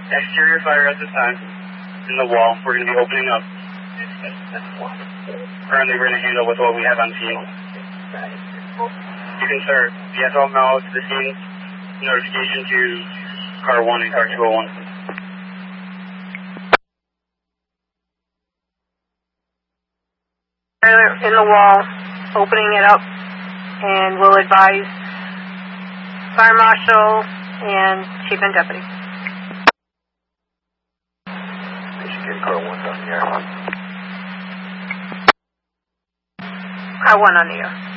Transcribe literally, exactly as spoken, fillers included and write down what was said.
Exterior fire at this time. In the wall. We're going to be opening up. Currently, we're going to handle with what we have on scene. You can start the S O M L to the scene. Notification to car one and car two oh one. In the wall, opening it up, and we'll advise Fire Marshal and Chief and Deputy. They should get car one on the air. Car one on the air.